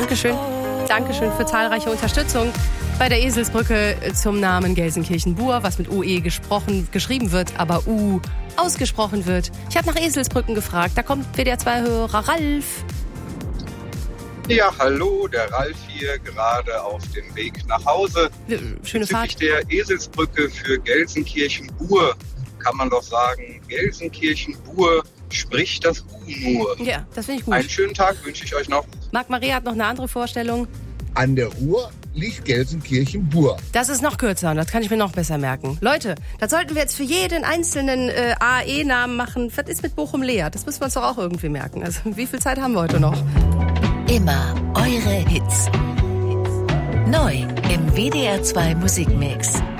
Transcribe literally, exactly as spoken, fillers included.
Dankeschön. Dankeschön für zahlreiche Unterstützung bei der Eselsbrücke zum Namen Gelsenkirchen-Bur, was mit U E gesprochen, geschrieben wird, aber U ausgesprochen wird. Ich habe nach Eselsbrücken gefragt. Da kommt W D R zwei-Hörer Ralf. Ja, hallo, der Ralf hier, gerade auf dem Weg nach Hause. Schöne Fahrt. Bezüglich der Eselsbrücke für Gelsenkirchen-Bur kann man doch sagen, Gelsenkirchen-Bur spricht das U nur. Ja, das finde ich gut. Einen schönen Tag wünsche ich euch noch. Marc Maria hat noch eine andere Vorstellung. An der Ruhr liegt Gelsenkirchen-Bur. Das ist noch kürzer und das kann ich mir noch besser merken. Leute, das sollten wir jetzt für jeden einzelnen äh, A E-Namen machen. Was ist mit Bochum-Lea? Das müssen wir uns doch auch irgendwie merken. Also wie viel Zeit haben wir heute noch? Immer eure Hits. Neu im W D R zwei Musikmix.